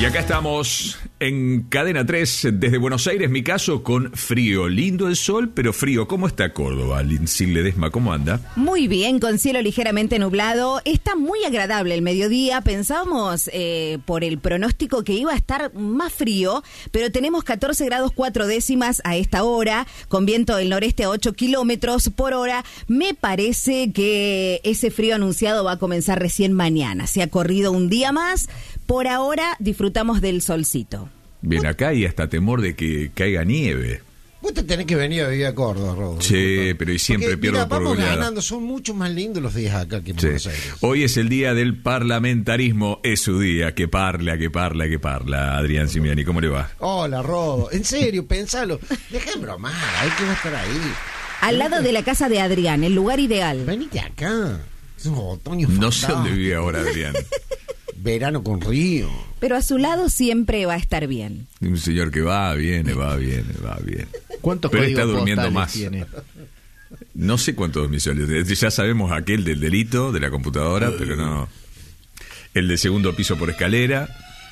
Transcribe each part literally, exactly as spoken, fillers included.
Y acá estamos en Cadena tres desde Buenos Aires, mi caso, con frío. Lindo el sol, pero frío. ¿Cómo está Córdoba, Lindsay Ledesma? ¿Cómo anda? Muy bien, con cielo ligeramente nublado. Está muy agradable el mediodía. Pensábamos eh, por el pronóstico que iba a estar más frío, pero tenemos catorce grados cuatro décimas a esta hora, con viento del noreste a ocho kilómetros por hora. Me parece que ese frío anunciado va a comenzar recién mañana. Se ha corrido un día más. Por ahora disfrutamos del solcito. Bien, acá hay hasta temor de que caiga nieve. Vos te tenés que venir a vivir a Córdoba, Rodo. Sí, pero y siempre Porque, pierdo mira, por vamos goleada. ganando, son mucho más lindos los días acá que en Sí. Buenos Aires. Hoy es el día del parlamentarismo, es su día. Que parla, que parla, que parla. Adrián Simiani, ¿cómo le va? Hola, Rodo. En serio, pensalo. Deja de bromar, hay que estar ahí. Al lado de la casa de Adrián, el lugar ideal. Venite acá. Es un otoño No sé fantástico. dónde vive ahora Adrián. Verano con río. Pero a su lado siempre va a estar bien. Un señor que va, viene, va, viene, va, bien. ¿Cuántos Pero códigos está durmiendo postales más. tiene? No sé cuántos domicilios. Ya sabemos aquel del delito, de la computadora, pero no. El de segundo piso por escalera.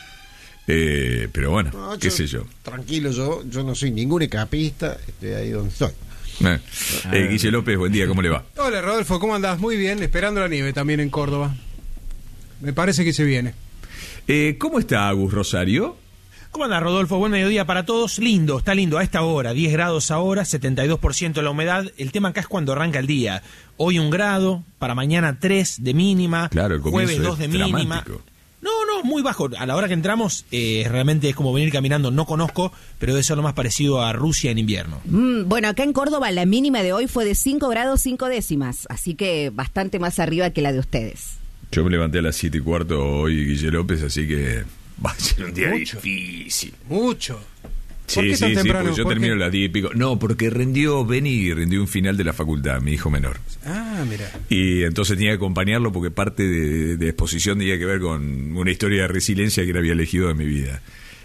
Eh, pero bueno, No, qué sé yo. Tranquilo, yo, yo no soy ningún escapista. Estoy ahí donde estoy. Eh. Eh, Guille López, buen día, ¿cómo le va? Hola Rodolfo, ¿cómo andás? Muy bien, esperando la nieve también en Córdoba. Me parece que se viene. Eh, ¿Cómo está Agus Rosario? ¿Cómo anda, Rodolfo? Buen mediodía para todos. Lindo, está lindo a esta hora. diez grados ahora, setenta y dos por ciento la humedad. El tema acá es cuando arranca el día. Hoy un grado, para mañana tres de mínima. Claro, el comienzo jueves dos de es mínima. dramático. No, no, muy bajo. A la hora que entramos, eh, realmente es como venir caminando. No conozco, pero debe ser lo más parecido a Rusia en invierno. Mm, bueno, acá en Córdoba la mínima de hoy fue de cinco grados cinco décimas, así que bastante más arriba que la de ustedes. Yo me levanté a las siete y cuarto hoy, Guille López, así que va a ser un día Mucho. difícil. Mucho. Sí, ¿Por qué sí, tan sí, temprano? porque yo ¿Por termino qué? a las diez y pico. No, porque rendió Beni y rendió un final de la facultad, mi hijo menor. Ah, mira. Y entonces tenía que acompañarlo porque parte de, de exposición tenía que ver con una historia de resiliencia que él había elegido de mi vida.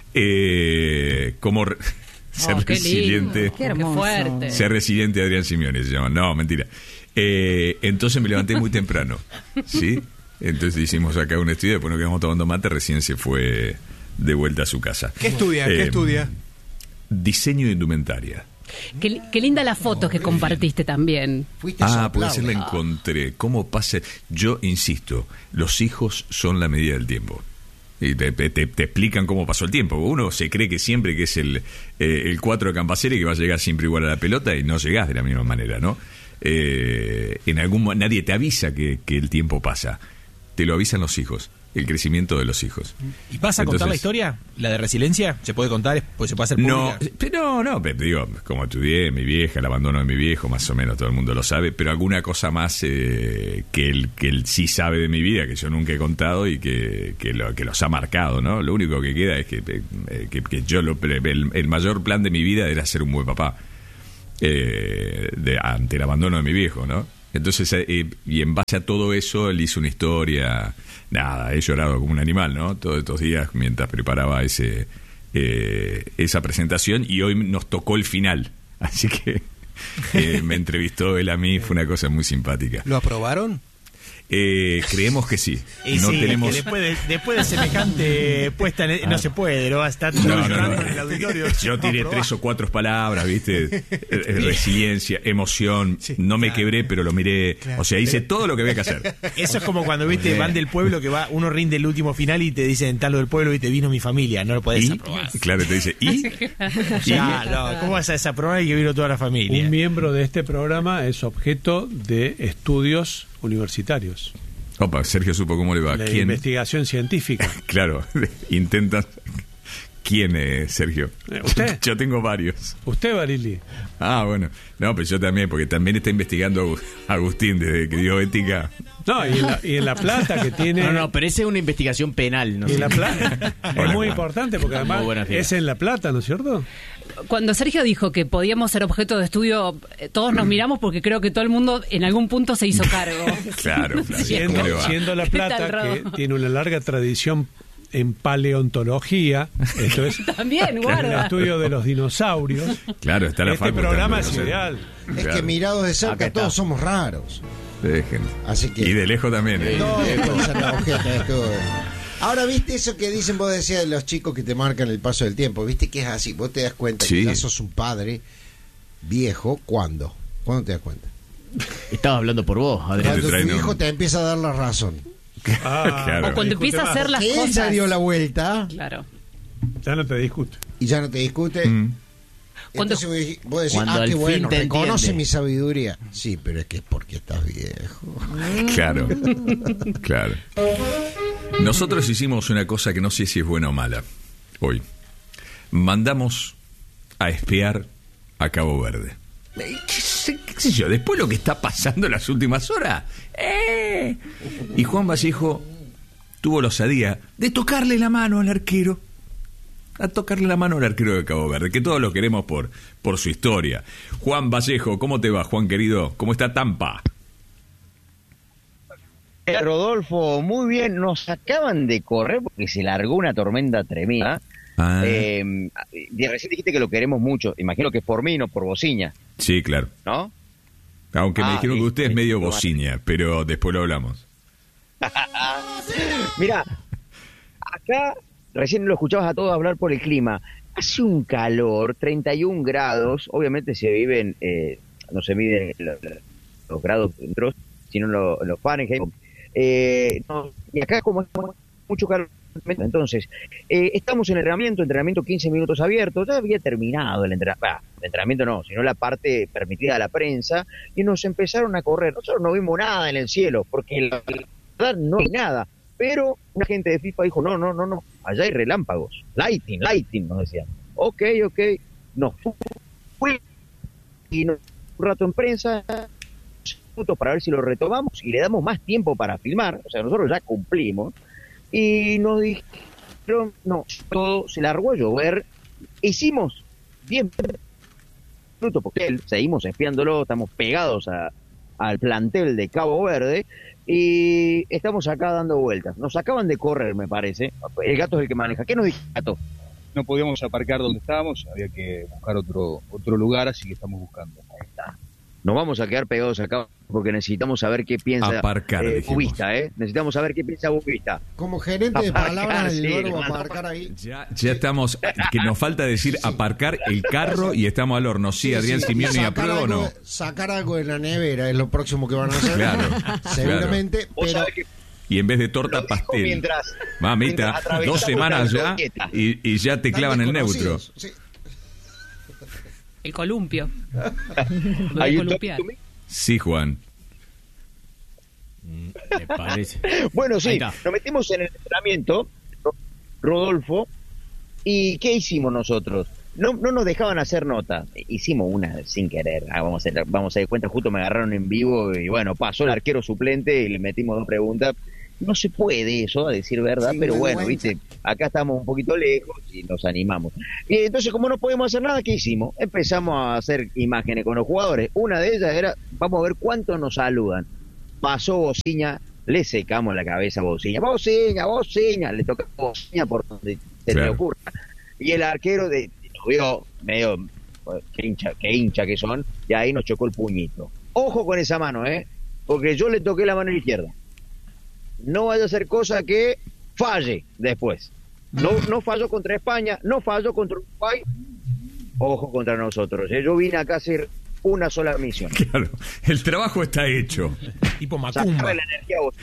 Eh, como re- ser Oh, qué resiliente. lindo. Qué hermoso. Qué fuerte. Ser resiliente Adrián Simeone se llama. No, mentira. Eh, entonces me levanté muy temprano. ¿Sí? Entonces hicimos acá un estudio, después nos quedamos tomando mate, recién se fue de vuelta a su casa. ¿Qué estudia? ¿Qué Eh, estudia? Diseño de indumentaria. Qué, qué linda la foto que compartiste también. Fuiste a Ah, puede ser, la soplarle. encontré. ¿Cómo pasa? Yo insisto, los hijos son la medida del tiempo. Y te, te- te explican cómo pasó el tiempo. Uno se cree que siempre que es el, eh, el cuatro de Campacere que va a llegar siempre igual a la pelota y no llegás de la misma manera, ¿no? Eh, en algún mo- nadie te avisa que, que el tiempo pasa. Te lo avisan los hijos, el crecimiento de los hijos. ¿Y vas a contar la Entonces- historia? ¿La de resiliencia? ¿Se puede contar? Pues se puede hacer No, pública. pero no, pero digo, como estudié, mi vieja, el abandono de mi viejo, más o menos todo el mundo lo sabe, pero alguna cosa más eh, que, él, que él sí sabe de mi vida, que yo nunca he contado y que, que, lo, que los ha marcado, ¿no? Lo único que queda es que, eh, que, que yo, lo, el, el mayor plan de mi vida era ser un buen papá, eh, de, ante el abandono de mi viejo, ¿no? Entonces, eh, y en base a todo eso, él hizo una historia. Nada, he llorado como un animal, ¿no? Todos estos días mientras preparaba ese eh, esa presentación y hoy nos tocó el final. Así que eh, me entrevistó él a mí, fue una cosa muy simpática. ¿Lo aprobaron? Eh, creemos que sí. Y no sí, tenemos. que después, de, después de semejante puesta en, no se puede, ¿no? Está todo No, no, llorando no. en el auditorio. Yo tiré No, tres o cuatro palabras, ¿viste? Eh, Resiliencia, emoción. Sí, no me claro. quebré, pero lo miré. Claro. O sea, hice todo lo que había que hacer. Eso es como cuando, viste, van del pueblo que va, uno rinde el último final y te dicen, tal lo del pueblo, y te vino mi familia, no lo podés Y, aprobar. claro, te dice, ¿y? Ya, no, ¿cómo vas a desaprobar y que vino toda la familia? Un miembro de este programa es objeto de estudios universitarios, Opa, Sergio supo cómo le va. de ¿Quién? investigación científica. Claro, intentan. ¿Quién es Sergio? Eh, ¿usted? Yo tengo varios. ¿Usted, Barili? Ah, bueno. No, pero yo también, porque también está investigando Agustín desde que dio ética. No, y en La, y en La Plata, que tiene... No, no, pero esa es una investigación penal, ¿no? y en sé. La Plata Hola, es muy Juan. importante porque además Muy buenos días. es en La Plata, ¿no es cierto? Cuando Sergio dijo que podíamos ser objeto de estudio, eh, todos nos miramos porque creo que todo el mundo en algún punto se hizo cargo. Claro, Flavio, Siendo, ¿cómo le va? siendo La ¿Qué tal, Plata, que Rodo? tiene una larga tradición en paleontología, esto es También, el guarda. estudio de los dinosaurios. Claro, está la Este facu programa también, es no sé. ideal. Es Claro. que mirados de Acá cerca está. todos somos raros. Dejen. Así que. Y de lejos también. ¿eh? Todos pueden ser la ojeta de esto. Ahora, ¿viste eso que dicen, vos decías, de los chicos que te marcan el paso del tiempo? ¿Viste que es así? Vos te das cuenta Sí. que ya sos un padre viejo, ¿cuándo? ¿Cuándo te das cuenta? Estaba hablando por vos, Adrián. Cuando tu traen un- hijo te empieza a dar la razón. Ah, Claro. O cuando empieza a hacer las Que él cosas. ya dio la vuelta Claro. Ya no te discute. y ya no te discute. Mm. Cuando- Entonces vos dec- vos decís, Cuando ah, al qué fin bueno, te reconoce entiende. mi sabiduría. Sí, pero es que es porque estás viejo. Claro, claro. Nosotros hicimos una cosa que no sé si es buena o mala hoy. Mandamos a espiar a Cabo Verde. Eh, ¿Qué sé, qué sé yo? Después lo que está pasando en las últimas horas. ¡Eh! Y Juan Vallejo tuvo la osadía de tocarle la mano al arquero. A tocarle la mano al arquero de Cabo Verde, que todos lo queremos por, por su historia. Juan Vallejo, ¿cómo te va, Juan querido? ¿Cómo está Tampa? Eh, Rodolfo, muy bien. Nos acaban de correr porque se largó una tormenta tremenda. Ah, Eh, y recién dijiste que lo queremos mucho. Imagino que es por mí, no por Bociña, sí, claro. ¿no? Aunque me Ah, dijeron que listo, usted es listo, medio tomate. bociña, pero después lo hablamos. Mira, acá recién lo escuchabas a todos hablar por el clima. Hace un calor, treinta y un grados. Obviamente se viven, eh, no se miden los, los grados dentro, sino los, los Fahrenheit. Eh, no, y acá como es mucho calor. Entonces, eh, estamos en el entrenamiento, entrenamiento quince minutos abiertos, ya había terminado el entrenamiento, el entrenamiento no, sino la parte permitida a la prensa, y nos empezaron a correr. Nosotros no vimos nada en el cielo, porque la verdad no hay nada, pero una gente de FIFA dijo, no, no, no, no, allá hay relámpagos, lighting, lighting, nos decían. Ok, ok, nos fui, y nos, un rato en prensa, para ver si lo retomamos, y le damos más tiempo para filmar, o sea, nosotros ya cumplimos, y nos dijeron, no, todo se largó a llover. Hicimos diez minutos porque él, seguimos espiándolo, estamos pegados a, al plantel de Cabo Verde y estamos acá dando vueltas. Nos acaban de correr, me parece. El gato es el que maneja. ¿Qué nos dice el gato? No podíamos aparcar donde estábamos, había que buscar otro otro lugar, así que estamos buscando. Ahí está. Nos vamos a quedar pegados acá porque necesitamos saber qué piensa Aparcar, eh, dijimos. Bubista, ¿eh? Necesitamos saber qué piensa Bubista. Como gerente de Aparcar, palabras del sí, verbo hermano. aparcar ahí. Ya, ya estamos, que nos falta decir aparcar el carro y estamos al horno. Sí, Adrián sí, Simeone, sacar ¿aprueba o algo no? de- Sacar algo de la nevera es lo próximo que van a hacer. Claro, Seguramente, Vos pero sabés que Y en vez de lo torta, dijo pastel. mientras- Mamita, mientras atravesamos dos semanas la ya glorieta. y, y ya te están clavan el neutro. desconocidos. Sí. El columpio. Lo Hay de un columpiar. toque- Sí, Juan. Me parece. Bueno, Ahí sí, está. nos metimos en el entrenamiento, Rodolfo, ¿y qué hicimos nosotros? No, no nos dejaban hacer nota, hicimos una sin querer, ah, vamos, a, vamos a dar cuenta, justo me agarraron en vivo y bueno, pasó el arquero suplente y le metimos dos preguntas. No se puede eso, a decir verdad, Sí, pero una bueno, vergüenza. viste, acá estamos un poquito lejos y nos animamos. Y entonces, como no podemos hacer nada, ¿qué hicimos? Empezamos a hacer imágenes con los jugadores. Una de ellas era, vamos a ver cuántos nos saludan. Pasó Bociña, le secamos la cabeza a Bociña. Bociña, Bociña, le tocamos Bociña por donde se Claro. le ocurra. Y el arquero de, nos vio medio, pues, qué hincha, qué hincha que son, y ahí nos chocó el puñito. Ojo con esa mano, ¿eh? Porque yo le toqué la mano izquierda. No vaya a ser cosa que falle después. No, no falló contra España, no falló contra Uruguay. Ojo contra nosotros, ¿eh? Yo vine acá a hacer una sola misión. Claro, el trabajo está hecho. Tipo Macumba. Sacarle la energía a vos.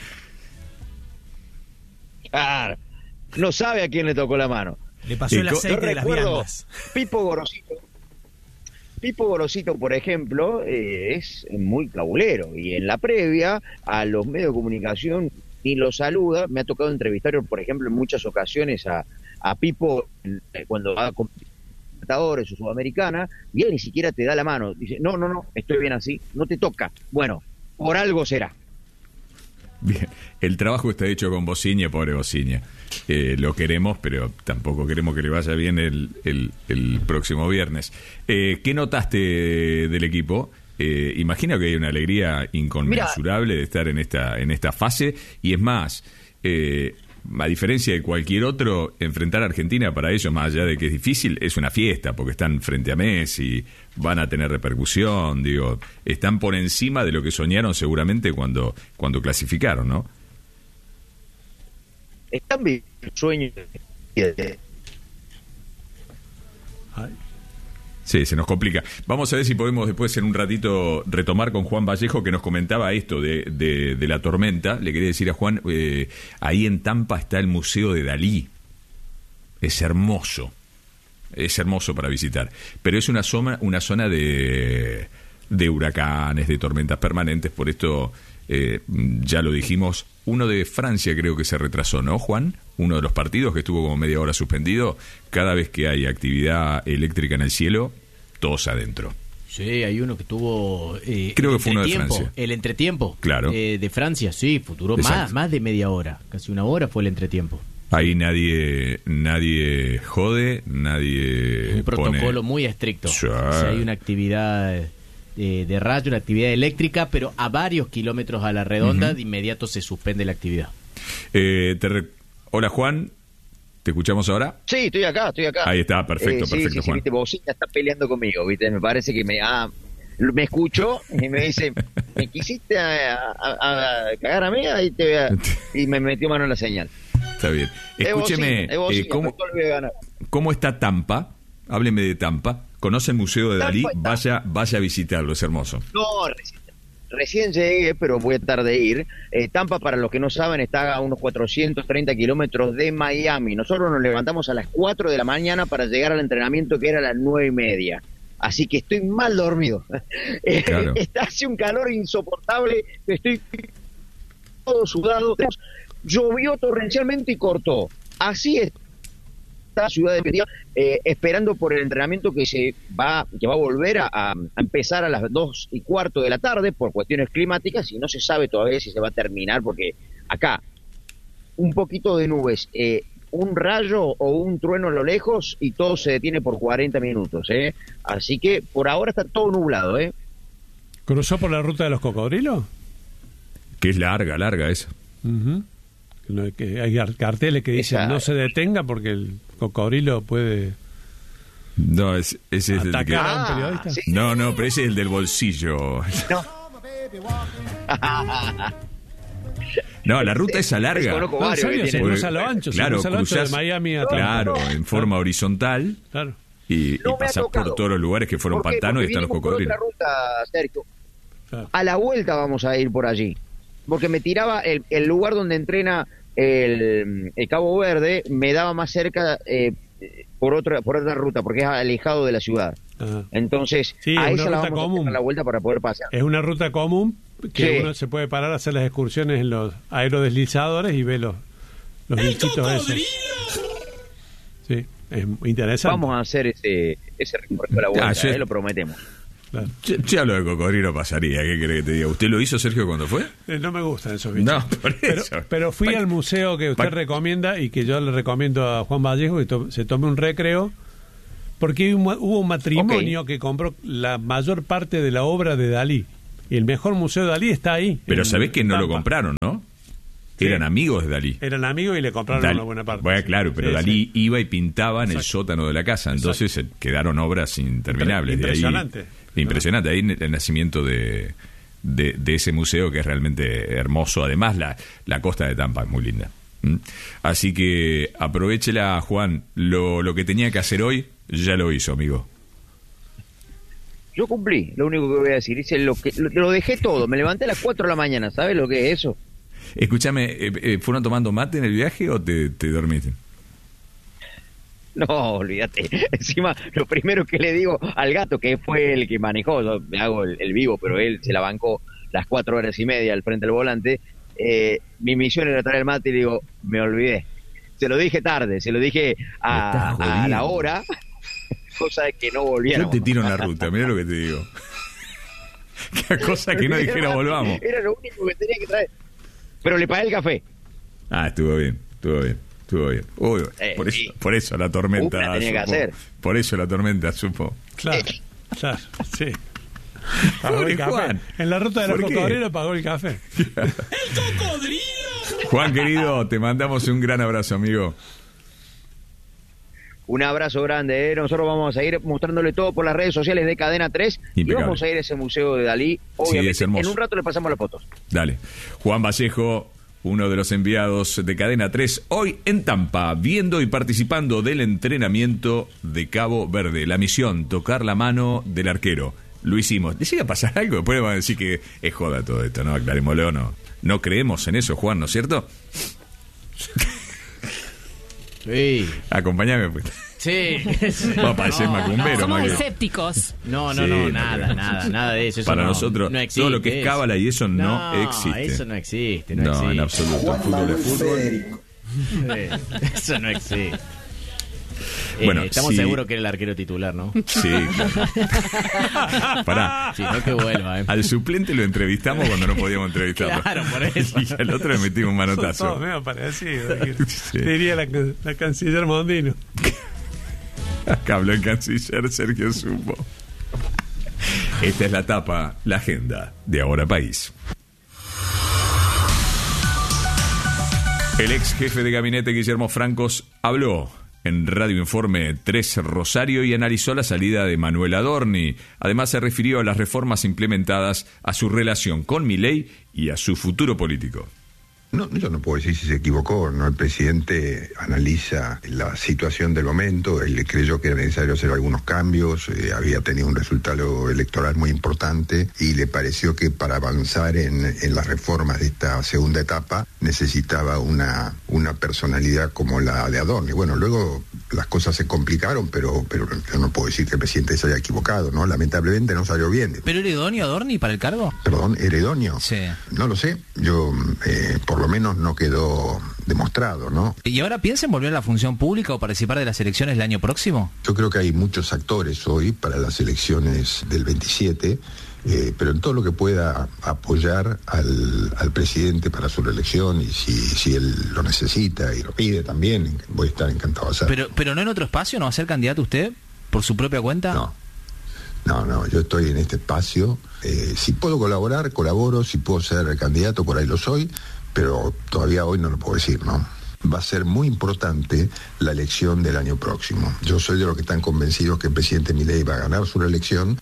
Claro. No sabe a quién le tocó la mano. Le pasó Y el co- aceite Yo de las recuerdo viandas. Pipo Gorosito. Pipo Gorosito, por ejemplo, eh, es muy cabulero y en la previa a los medios de comunicación ni lo saluda. Me ha tocado entrevistar, por ejemplo, en muchas ocasiones a, a Pipo eh, cuando va con Libertadores o Sudamericana y él ni siquiera te da la mano. Dice, no, no, no, estoy bien así, no te toca. Bueno, por algo será. Bien, el trabajo está hecho con Bociña, pobre Bociña. Eh, lo queremos, pero tampoco queremos que le vaya bien el, el, el próximo viernes. Eh, ¿Qué notaste del equipo? Eh, imagino que hay una alegría inconmensurable de estar en esta, en esta fase. Y es más, eh, a diferencia de cualquier otro, enfrentar a Argentina para ellos, más allá de que es difícil, es una fiesta, porque están frente a Messi, van a tener repercusión, digo, están por encima de lo que soñaron seguramente cuando, cuando clasificaron, ¿no? están viviendo el sueño de... Sí, se nos complica. Vamos a ver si podemos después en un ratito retomar con Juan Vallejo, que nos comentaba esto de, de, de la tormenta. Le quería decir a Juan, eh, ahí en Tampa está el Museo de Dalí. Es hermoso. Es hermoso para visitar. Pero es una zona, una zona de, de huracanes, de tormentas permanentes. Por esto, eh, ya lo dijimos, uno de Francia creo que se retrasó, ¿no, Juan? Uno de los partidos que estuvo como media hora suspendido. Cada vez que hay actividad eléctrica en el cielo, todos adentro. Sí, hay uno que tuvo... Eh, creo el que fue uno de Francia. El entretiempo. Claro. Eh, de Francia, sí, duró más, más de media hora. Casi una hora fue el entretiempo. Ahí nadie nadie jode, nadie Un protocolo pone... muy estricto. Sí. O sea, hay una actividad de, de rayo, una actividad eléctrica, pero a varios kilómetros a la redonda, uh-huh. de inmediato se suspende la actividad. Eh, te re... Hola, Juan. ¿Te escuchamos ahora? Sí, estoy acá, estoy acá. Ahí está, perfecto, eh, sí, perfecto, sí, Juan. Sí, viste, Bocina está peleando conmigo, ¿viste? Me parece que me ah, me escuchó y me dice, ¿me quisiste a, a, a cagar a mí? Ahí te voy a... Y me metió mano en la señal. Está bien. Escúcheme, es bocina, es eh, ¿cómo, bocina, ¿cómo está Tampa? Hábleme de Tampa. ¿Conoce el Museo de Dalí? Tampa, vaya, vaya a visitarlo, es hermoso. No, recién, recién llegué, pero voy a estar de ir. Eh, Tampa, para los que no saben, está a unos cuatrocientos treinta kilómetros de Miami. Nosotros nos levantamos a las cuatro de la mañana para llegar al entrenamiento, que era a las nueve y media. Así que estoy mal dormido. Claro. Está hace un calor insoportable, estoy todo sudado. Llovió torrencialmente y cortó. Así está la ciudad de Petilla, eh, esperando por el entrenamiento que se va que va a volver a, a empezar a las dos y cuarto de la tarde por cuestiones climáticas, y no se sabe todavía si se va a terminar, porque acá un poquito de nubes, eh, un rayo o un trueno a lo lejos y todo se detiene por cuarenta minutos, ¿eh? Así que por ahora está todo nublado, ¿eh? ¿Cruzó por la ruta de los cocodrilos? Que es larga, larga esa. Uh-huh. Que hay carteles que dicen esa... no se detenga porque el cocodrilo puede... No, es, ese es atacar el que... a un periodista. Ah, sí. No, no, pero ese es el del bolsillo. No. No, la ruta esa larga. No, en serio, se cruza a lo ancho, claro, se cruza a lo ancho de Miami a claro, Tampa. en forma horizontal. Claro. Y, no y pasás por todos los lugares que fueron pantanos y están los cocodrilos. Por otra ruta, Sergio. Claro. A la vuelta vamos a ir por allí. Porque me tiraba el, el lugar donde entrena el, el Cabo Verde, me daba más cerca eh, por otra por otra ruta, porque es alejado de la ciudad. Ajá. Entonces, sí, a esa la vamos común. a dar la vuelta para poder pasar. Es una ruta común que sí. Uno se puede parar a hacer las excursiones en los aerodeslizadores y ver los, los bichitos esos. Sí, es interesante. Vamos a hacer ese, ese recorrido a la vuelta, ah, yo... eh, lo prometemos. Claro. Ya lo de cocodrilo pasaría, ¿qué cree que te diga? ¿Usted lo hizo, Sergio, cuando fue? Eh, no me gustan esos bichos. No, por eso. Pero, pero fui pa... al museo que usted pa... recomienda y que yo le recomiendo a Juan Vallejo que to- se tome un recreo, porque hubo un matrimonio okay. que compró la mayor parte de la obra de Dalí. Y el mejor museo de Dalí está ahí. Pero sabés que no lo compraron, ¿no? Sí. Eran amigos de Dalí. Eran amigos y le compraron Dal... una buena parte. Bueno, claro, pero sí, Dalí sí. iba y pintaba en Exacto. el sótano de la casa. Entonces Exacto. quedaron obras interminables. Impresionante. De ahí, impresionante. Ahí el nacimiento de, de, de ese museo, que es realmente hermoso. Además, la, la costa de Tampa es muy linda. ¿Mm? Así que aprovéchela, Juan. Lo, lo que tenía que hacer hoy, ya lo hizo, amigo. Yo cumplí, lo único que voy a decir. Hice lo, que, lo, lo dejé todo. Me levanté a las cuatro de la mañana. ¿Sabes lo que es eso? Escúchame, eh, eh, ¿fueron tomando mate en el viaje o te, te dormiste? No, olvídate. Encima, lo primero que le digo al gato, que fue el que manejó, yo me hago el, el vivo, pero él se la bancó las cuatro horas y media al frente del volante, eh, mi misión era traer el mate y le digo, me olvidé. Se lo dije tarde, se lo dije a, a la hora, cosa de que no volvieron. Yo te tiro en la ruta, mirá lo que te digo. Qué cosa que no dijera volvamos. Era lo único que tenía que traer. Pero le pagué el café. Ah, estuvo bien, estuvo bien, estuvo bien. Uy, eh, por, eso, sí. por eso la tormenta Una tenía supo. Que hacer. Por eso la tormenta supo. Claro, claro, sí. Pagó el café. Juan, en la ruta de los cocodrilos pagó el café. ¡El cocodrilo! Juan, querido, te mandamos un gran abrazo, amigo. Un abrazo grande, ¿eh? Nosotros vamos a seguir mostrándole todo por las redes sociales de Cadena tres. Impecable. Y vamos a ir a ese museo de Dalí. Obviamente, sí, en un rato le pasamos las fotos. Dale. Juan Vallejo, uno de los enviados de Cadena tres, hoy en Tampa, viendo y participando del entrenamiento de Cabo Verde. La misión, tocar la mano del arquero. Lo hicimos. ¿Le llega a pasar algo? Después van a decir que es joda todo esto, ¿no? Aclarémoslo, no. No creemos en eso, Juan, ¿no es cierto? Sí. Acompáñame, pues. Sí. Va a parecer No, macumbero, no, somos más que- escépticos. No, no, Sí, no, no nada, creo. nada, nada de eso. eso Para no- nosotros, no existe todo lo que es eso. cábala y eso no, No, existe. eso no existe, no, No, existe. en absoluto. Fútbol es fútbol. Sí, eso no existe. Eh, Bueno, estamos sí. seguros que era el arquero titular, ¿no? Sí, claro. Pará. Sí, no que vuelva, ¿eh? Al suplente lo entrevistamos cuando no podíamos entrevistarlo. Claro, por eso. Y al otro le metimos un Son manotazo. todos medio parecidos. Sí. Diría la, la canciller Mondino. Acá habló el canciller Sergio Supo. Esta es la tapa, la agenda de Ahora País. El ex jefe de gabinete Guillermo Francos habló en Radio Informe tres Rosario y analizó la salida de Manuel Adorni. Además se refirió a las reformas implementadas, a su relación con Milei y a su futuro político. No, yo no puedo decir si se equivocó, ¿no? El presidente analiza la situación del momento, él creyó que era necesario hacer algunos cambios, eh, había tenido un resultado electoral muy importante y le pareció que para avanzar en, en las reformas de esta segunda etapa necesitaba una, una personalidad como la de Adorni. Bueno, luego las cosas se complicaron, pero, pero yo no puedo decir que el presidente se haya equivocado, ¿no? Lamentablemente no salió bien. ¿Pero era idóneo Adorni para el cargo? Perdón, ¿era idóneo? Sí. No lo sé, yo eh, por lo menos no quedó demostrado, ¿no? ¿Y ahora piensa en volver a la función pública o participar de las elecciones el año próximo? Yo creo que hay muchos actores hoy para las elecciones del veintisiete, eh, pero en todo lo que pueda apoyar al, al presidente para su reelección, y si, si él lo necesita y lo pide también, voy a estar encantado de hacerlo. Pero, pero no en otro espacio, ¿no va a ser candidato usted por su propia cuenta? No. No, no, yo estoy en este espacio. Eh, si puedo colaborar, colaboro. Si puedo ser candidato, por ahí lo soy. Pero todavía hoy no lo puedo decir, ¿no? Va a ser muy importante la elección del año próximo. Yo soy de los que están convencidos que el presidente Milei va a ganar su reelección.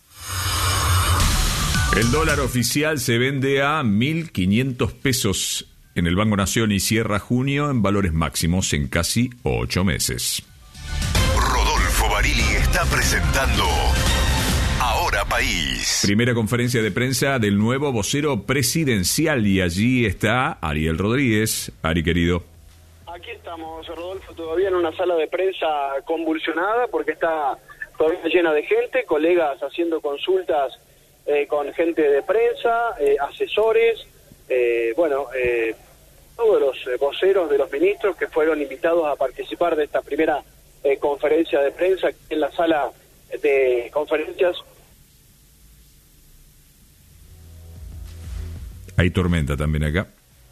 El dólar oficial se vende a mil quinientos pesos en el Banco Nación y cierra junio en valores máximos en casi ocho meses. Rodolfo Barili está presentando Ahora País. Primera conferencia de prensa del nuevo vocero presidencial y allí está Ariel Rodríguez. Ari, querido. Aquí estamos, Rodolfo, todavía en una sala de prensa convulsionada porque está todavía llena de gente, colegas haciendo consultas eh, con gente de prensa, eh, asesores, eh, bueno, eh, todos los eh, voceros de los ministros que fueron invitados a participar de esta primera eh, conferencia de prensa en la sala de conferencias. Hay tormenta también acá.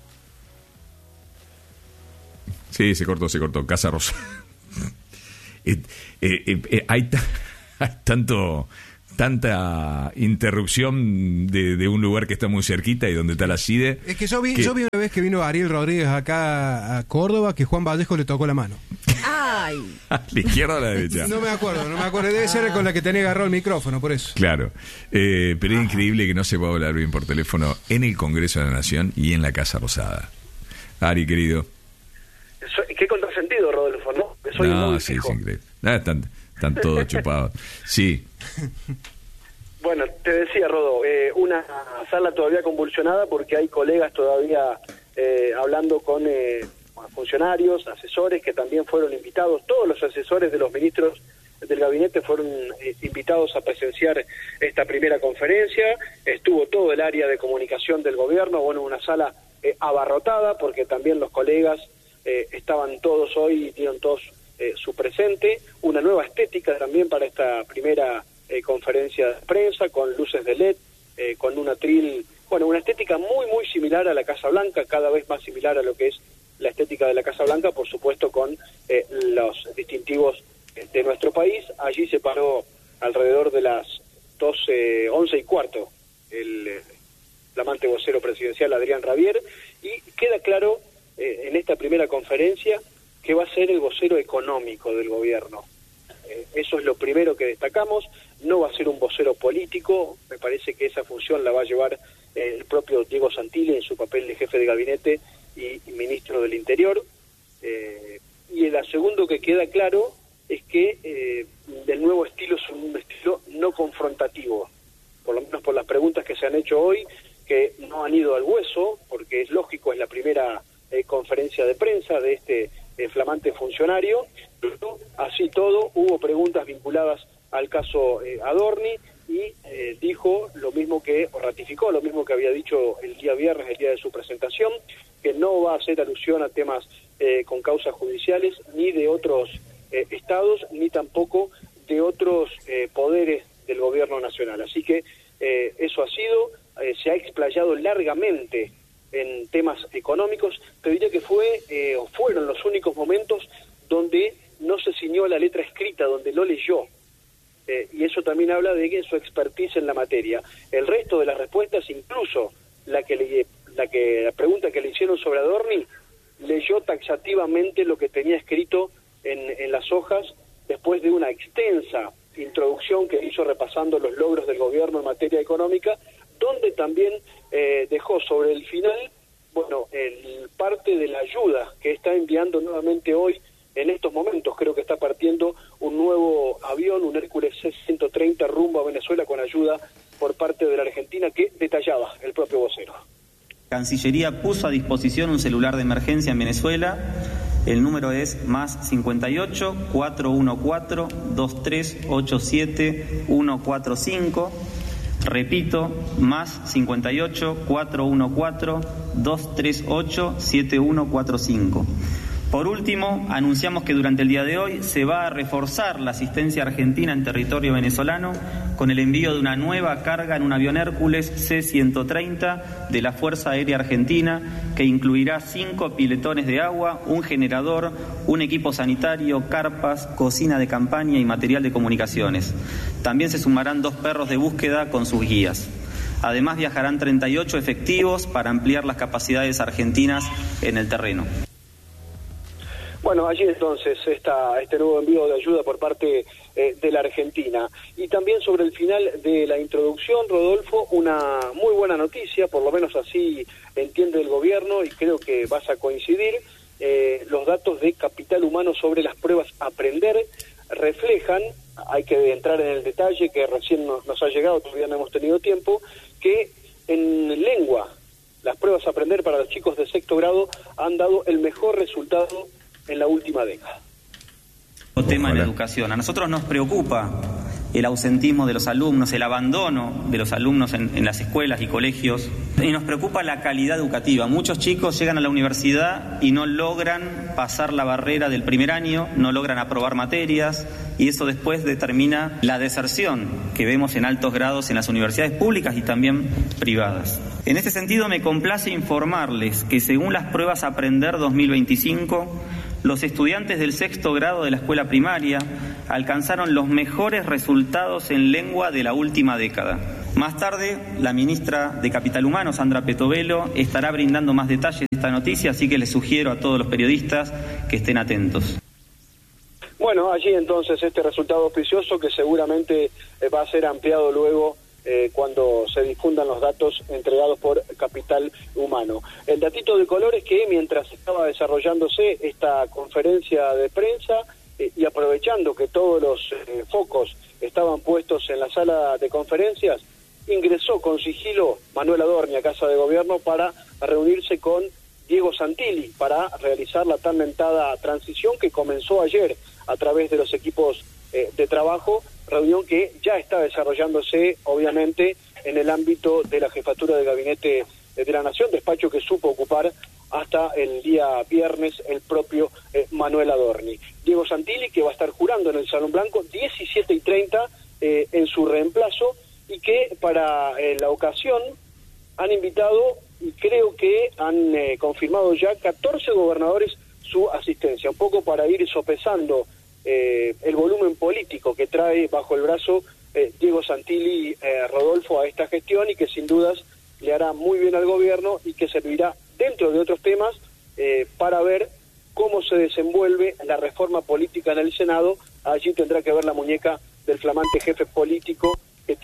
Sí, se cortó, se cortó. Casa Rosa. eh, eh, eh, eh, hay, ta- hay tanto tanta interrupción de, de un lugar que está muy cerquita y donde está la C I D E. Es que yo vi, que- yo vi una vez que vino Ariel Rodríguez acá a Córdoba que Juan Vallejo le tocó la mano. Ay. ¿A la izquierda o a la derecha? No me acuerdo, no me acuerdo. Debe ser con la que tenía agarrado el micrófono, por eso. Claro, eh, pero es increíble que no se pueda hablar bien por teléfono en el Congreso de la Nación y en la Casa Rosada. Ari, querido. Soy- qué contrasentido, Rodolfo, ¿no? Que soy No, muy sí, fijo. es increíble. Ah, están, están todos chupados. Sí, Bueno, te decía, Rodo, eh, una sala todavía convulsionada porque hay colegas todavía eh, hablando con eh, funcionarios, asesores que también fueron invitados. Todos los asesores de los ministros del gabinete fueron eh, invitados a presenciar esta primera conferencia. Estuvo todo el área de comunicación del gobierno, bueno, una sala eh, abarrotada porque también los colegas eh, estaban todos hoy y dieron todos eh, su presente. Una nueva estética también para esta primera Eh, conferencia de prensa con luces de L E D, eh, con un atril, bueno, una estética muy muy similar a la Casa Blanca, cada vez más similar a lo que es la estética de la Casa Blanca, por supuesto con eh, los distintivos eh, de nuestro país. Allí se paró alrededor de las doce, once y cuarto el eh, flamante vocero presidencial Adrián Rabier, y queda claro eh, en esta primera conferencia que va a ser el vocero económico del gobierno. Eh, eso es lo primero que destacamos. No va a ser un vocero político, me parece que esa función la va a llevar eh, el propio Diego Santilli en su papel de jefe de gabinete y, y ministro del Interior. Eh, y el segundo que queda claro es que eh, del nuevo estilo es un estilo no confrontativo, por lo menos por las preguntas que se han hecho hoy, que no han ido al hueso, porque es lógico, es la primera eh, conferencia de prensa de este eh, flamante funcionario, pero así todo hubo preguntas vinculadas al caso eh, Adorni, y eh, dijo lo mismo que, o ratificó lo mismo que había dicho el día viernes, el día de su presentación, que no va a hacer alusión a temas eh, con causas judiciales, ni de otros eh, estados, ni tampoco de otros eh, poderes del gobierno nacional. Así que eh, eso ha sido, eh, se ha explayado largamente en temas económicos, pero diría que fue, eh, o fueron los únicos momentos donde no se ciñó la letra escrita, donde lo leyó. Eh, y eso también habla de que su expertise en la materia. El resto de las respuestas, incluso la que le, la que la pregunta que le hicieron sobre Adorni, leyó taxativamente lo que tenía escrito en, en las hojas, después de una extensa introducción que hizo repasando los logros del gobierno en materia económica, donde también eh, dejó sobre el final, bueno, el parte de la ayuda que está enviando nuevamente hoy. En estos momentos creo que está partiendo un nuevo avión, un Hércules C ciento treinta rumbo a Venezuela con ayuda por parte de la Argentina, que detallaba el propio vocero. Cancillería puso a disposición un celular de emergencia en Venezuela. El número es más cincuenta y ocho, cuatrocientos catorce, veintitrés ochenta y siete, ciento cuarenta y cinco. Repito, más cincuenta y ocho, cuatrocientos catorce, doscientos treinta y ocho, setenta y uno cuarenta y cinco. Por último, anunciamos que durante el día de hoy se va a reforzar la asistencia argentina en territorio venezolano con el envío de una nueva carga en un avión Hércules C ciento treinta de la Fuerza Aérea Argentina, que incluirá cinco piletones de agua, un generador, un equipo sanitario, carpas, cocina de campaña y material de comunicaciones. También se sumarán dos perros de búsqueda con sus guías. Además, viajarán treinta y ocho efectivos para ampliar las capacidades argentinas en el terreno. Bueno, allí entonces está este nuevo envío de ayuda por parte eh, de la Argentina. Y también sobre el final de la introducción, Rodolfo, una muy buena noticia, por lo menos así entiende el gobierno, y creo que vas a coincidir. Eh, los datos de capital humano sobre las pruebas Aprender reflejan, hay que entrar en el detalle que recién nos, nos ha llegado, todavía no hemos tenido tiempo, que en lengua las pruebas Aprender para los chicos de sexto grado han dado el mejor resultado en la última década. El tema de la educación. A nosotros nos preocupa el ausentismo de los alumnos, el abandono de los alumnos en, en las escuelas y colegios, y nos preocupa la calidad educativa. Muchos chicos llegan a la universidad y no logran pasar la barrera del primer año, no logran aprobar materias, y eso después determina la deserción que vemos en altos grados en las universidades públicas y también privadas. En este sentido, me complace informarles que según las pruebas Aprender dos mil veinticinco, los estudiantes del sexto grado de la escuela primaria alcanzaron los mejores resultados en lengua de la última década. Más tarde, la ministra de Capital Humano, Sandra Petovelo, estará brindando más detalles de esta noticia, así que les sugiero a todos los periodistas que estén atentos. Bueno, allí entonces este resultado auspicioso que seguramente eh, va a ser ampliado luego Eh, cuando se difundan los datos entregados por Capital Humano. El datito de color es que mientras estaba desarrollándose esta conferencia de prensa eh, y aprovechando que todos los eh, focos estaban puestos en la sala de conferencias, ingresó con sigilo Manuel Adorni a Casa de Gobierno para reunirse con Diego Santilli para realizar la tan mentada transición que comenzó ayer a través de los equipos eh, de trabajo, reunión que ya está desarrollándose obviamente en el ámbito de la jefatura de gabinete de la Nación, despacho que supo ocupar hasta el día viernes el propio eh, Manuel Adorni. Diego Santilli, que va a estar jurando en el Salón Blanco, diecisiete y treinta eh, en su reemplazo, y que para eh, la ocasión han invitado, y creo que han eh, confirmado ya catorce gobernadores su asistencia, un poco para ir sopesando Eh, el volumen político que trae bajo el brazo eh, Diego Santilli eh, Rodolfo a esta gestión, y que sin dudas le hará muy bien al gobierno y que servirá, dentro de otros temas, eh, para ver cómo se desenvuelve la reforma política en el Senado. Allí tendrá que ver la muñeca del flamante jefe político que tiene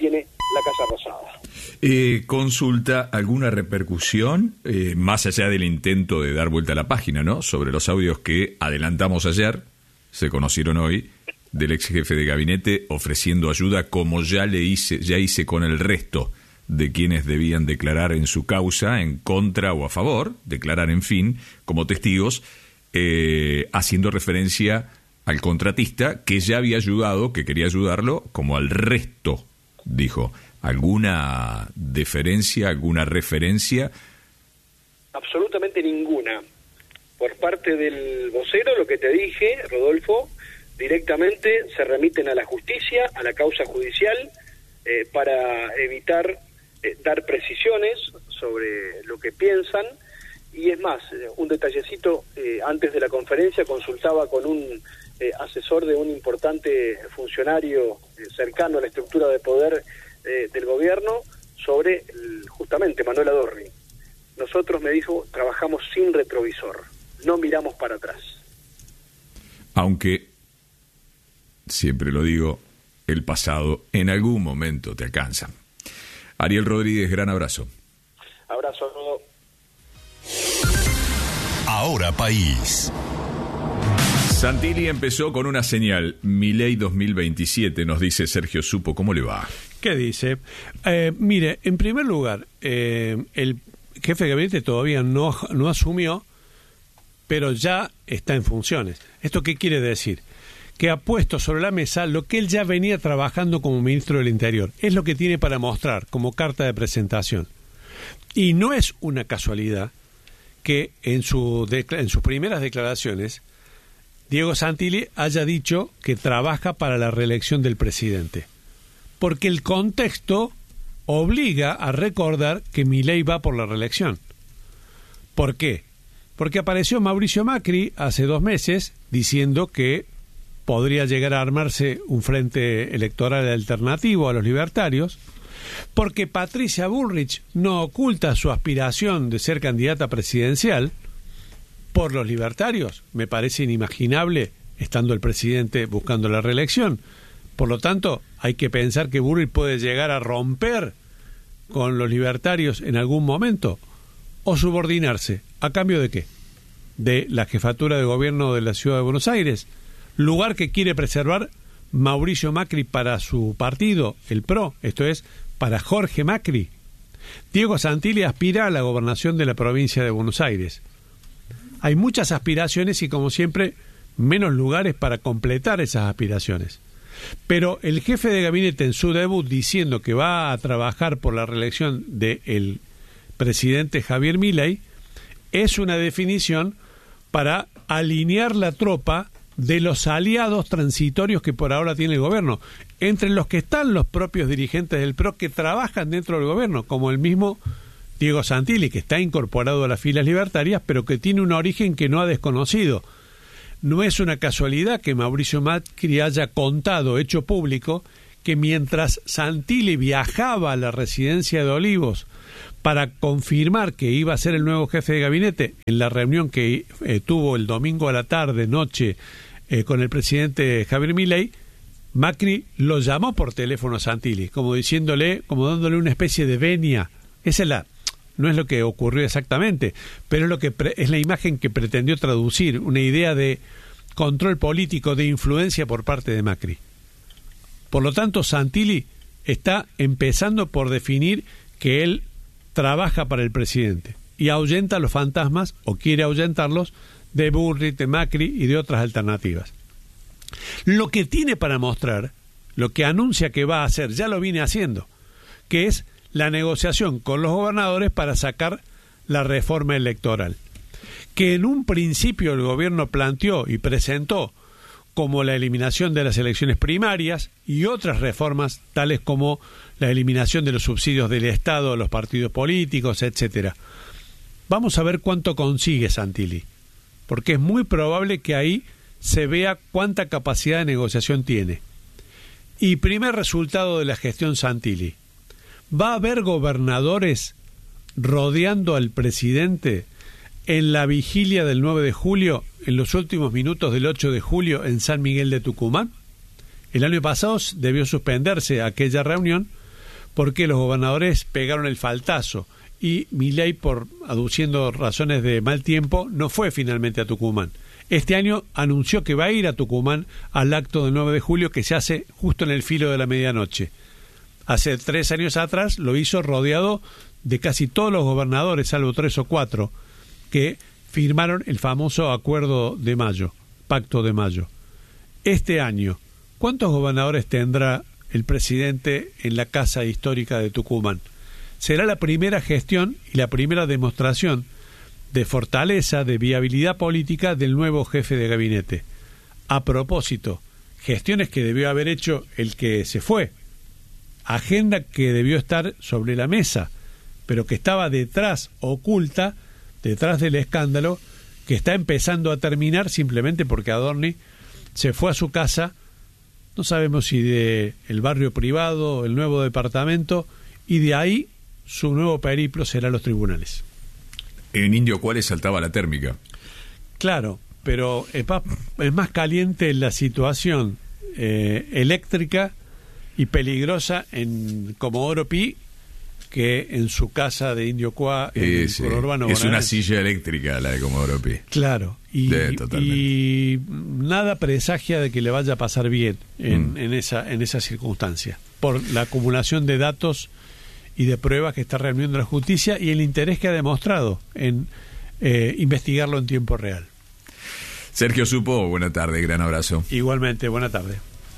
la Casa Rosada. Eh, consulta, ¿alguna repercusión, eh, más allá del intento de dar vuelta a la página, ¿no?, sobre los audios que adelantamos ayer, se conocieron hoy, del ex jefe de gabinete ofreciendo ayuda, como ya le hice, ya hice con el resto de quienes debían declarar en su causa, en contra o a favor, declarar en fin, como testigos, eh, haciendo referencia al contratista que ya había ayudado, que quería ayudarlo, como al resto, dijo. ¿Alguna deferencia, alguna referencia? Absolutamente ninguna. Por parte del vocero, lo que te dije, Rodolfo, directamente se remiten a la justicia, a la causa judicial, eh, para evitar eh, dar precisiones sobre lo que piensan. Y es más, eh, un detallecito, eh, antes de la conferencia consultaba con un eh, asesor de un importante funcionario eh, cercano a la estructura de poder eh, del gobierno sobre, el, justamente, Manuel Adorni. Nosotros, me dijo, trabajamos sin retrovisor, no miramos para atrás. Aunque, siempre lo digo, el pasado en algún momento te alcanza. Ariel Rodríguez, gran abrazo. Abrazo, Rodo. Ahora País. Santilli empezó con una señal. Milei dos mil veintisiete, nos dice Sergio Supo. ¿Cómo le va? ¿Qué dice? Eh, mire, en primer lugar, eh, el jefe de gabinete todavía no, no asumió, pero ya está en funciones. ¿Esto qué quiere decir? Que ha puesto sobre la mesa lo que él ya venía trabajando como ministro del Interior. Es lo que tiene para mostrar como carta de presentación. Y no es una casualidad que en, su en sus primeras declaraciones Diego Santilli haya dicho que trabaja para la reelección del presidente. Porque el contexto obliga a recordar que Milei va por la reelección. ¿Por qué? Porque apareció Mauricio Macri hace dos meses diciendo que podría llegar a armarse un frente electoral alternativo a los libertarios, porque Patricia Bullrich no oculta su aspiración de ser candidata presidencial por los libertarios. Me parece inimaginable estando el presidente buscando la reelección. Por lo tanto, hay que pensar que Bullrich puede llegar a romper con los libertarios en algún momento o subordinarse. ¿A cambio de qué? De la jefatura de gobierno de la Ciudad de Buenos Aires, lugar que quiere preservar Mauricio Macri para su partido, el P R O, esto es, para Jorge Macri. Diego Santilli aspira a la gobernación de la provincia de Buenos Aires. Hay muchas aspiraciones y, como siempre, menos lugares para completar esas aspiraciones. Pero el jefe de gabinete en su debut diciendo que va a trabajar por la reelección del presidente Javier Milei es una definición para alinear la tropa de los aliados transitorios que por ahora tiene el gobierno, entre los que están los propios dirigentes del P R O que trabajan dentro del gobierno, como el mismo Diego Santilli, que está incorporado a las filas libertarias, pero que tiene un origen que no ha desconocido. No es una casualidad que Mauricio Macri haya contado, hecho público, que mientras Santilli viajaba a la residencia de Olivos para confirmar que iba a ser el nuevo jefe de gabinete, en la reunión que eh, tuvo el domingo a la tarde, noche, eh, con el presidente Javier Milei, Macri lo llamó por teléfono a Santilli, como diciéndole, como dándole una especie de venia. Esa es la, no es lo que ocurrió exactamente, pero es lo que pre, es la imagen que pretendió traducir, una idea de control político, de influencia por parte de Macri. Por lo tanto, Santilli está empezando por definir que él trabaja para el presidente y ahuyenta los fantasmas, o quiere ahuyentarlos, de Bullrich, de Macri y de otras alternativas. Lo que tiene para mostrar, lo que anuncia que va a hacer, ya lo viene haciendo, que es la negociación con los gobernadores para sacar la reforma electoral, que en un principio el gobierno planteó y presentó como la eliminación de las elecciones primarias y otras reformas tales como la eliminación de los subsidios del Estado a los partidos políticos, etcétera. Vamos a ver cuánto consigue Santilli, porque es muy probable que ahí se vea cuánta capacidad de negociación tiene. Y primer resultado de la gestión Santilli: ¿va a haber gobernadores rodeando al presidente en la vigilia del nueve de julio, en los últimos minutos del ocho de julio en San Miguel de Tucumán? El año pasado debió suspenderse aquella reunión porque los gobernadores pegaron el faltazo y Milei, por aduciendo razones de mal tiempo, no fue finalmente a Tucumán. Este año anunció que va a ir a Tucumán al acto del nueve de julio que se hace justo en el filo de la medianoche. Hace tres años atrás lo hizo rodeado de casi todos los gobernadores, salvo tres o cuatro, que firmaron el famoso Acuerdo de Mayo, Pacto de Mayo. Este año, ¿cuántos gobernadores tendrá el presidente en la Casa Histórica de Tucumán? Será la primera gestión y la primera demostración de fortaleza, de viabilidad política del nuevo jefe de gabinete. A propósito, gestiones que debió haber hecho el que se fue, agenda que debió estar sobre la mesa, pero que estaba detrás, oculta, detrás del escándalo, que está empezando a terminar simplemente porque Adorni se fue a su casa, no sabemos si de el barrio privado, el nuevo departamento, y de ahí su nuevo periplo será los tribunales. En Indio Cuales saltaba la térmica. Claro, pero es más, es más caliente la situación eh, eléctrica y peligrosa en Comodoro Pi que en su casa de Indio Cuá, en eh, el sí. conurbano Es una bonaerense. silla eléctrica la de Comodoro Pi. Claro, y, De, totalmente. y nada presagia de que le vaya a pasar bien en, Mm. en esa en esa circunstancia, por la acumulación de datos y de pruebas que está reuniendo la justicia y el interés que ha demostrado en eh, investigarlo en tiempo real. Sergio Supo, buena tarde, gran abrazo. Igualmente, buena tarde.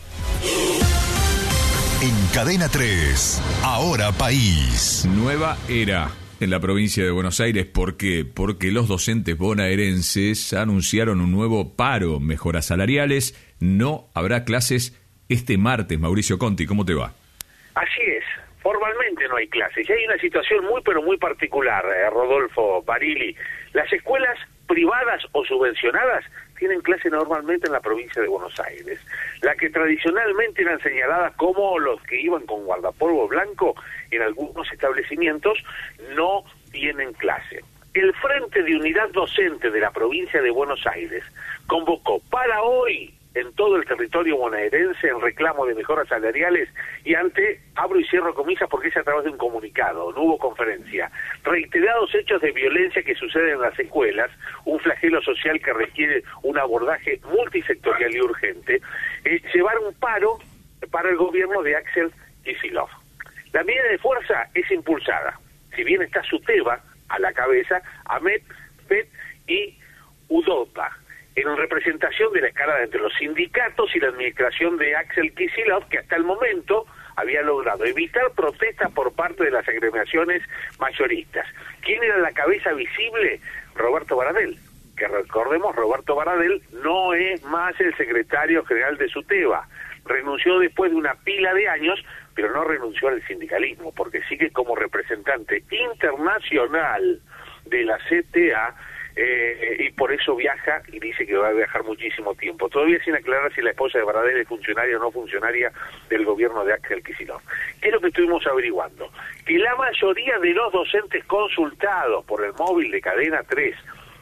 En Cadena tres, Ahora País. Nueva era en la provincia de Buenos Aires. ¿Por qué? Porque los docentes bonaerenses anunciaron un nuevo paro, mejoras salariales. No habrá clases este martes. Mauricio Conti, ¿cómo te va? Así es. Formalmente no hay clases. Y hay una situación muy, pero muy particular, eh, Rodolfo Barili. Las escuelas privadas o subvencionadas tienen clase normalmente en la provincia de Buenos Aires. La que tradicionalmente eran señaladas como los que iban con guardapolvo blanco en algunos establecimientos no tienen clase. El Frente de Unidad Docente de la provincia de Buenos Aires convocó para hoy en todo el territorio bonaerense en reclamo de mejoras salariales y ante, abro y cierro comillas porque es a través de un comunicado, no hubo conferencia, reiterados hechos de violencia que suceden en las escuelas, un flagelo social que requiere un abordaje multisectorial y urgente, eh, llevar un paro para el gobierno de Axel Kicillof. La medida de fuerza es impulsada, si bien está Suteva a la cabeza, Ahmet Fet y Udopa, en representación de la escala entre los sindicatos y la administración de Axel Kicillof, que hasta el momento había logrado evitar protestas por parte de las agremiaciones mayoristas. ¿Quién era la cabeza visible? Roberto Baradel, que recordemos, Roberto Baradel no es más el secretario general de Suteva. Renunció después de una pila de años, pero no renunció al sindicalismo, porque sigue como representante internacional de la C T A, Eh, y por eso viaja y dice que va a viajar muchísimo tiempo. Todavía sin aclarar si la esposa de Baradel es funcionaria o no funcionaria del gobierno de Axel Kicillof. ¿Qué es lo que estuvimos averiguando? Que la mayoría de los docentes consultados por el móvil de Cadena tres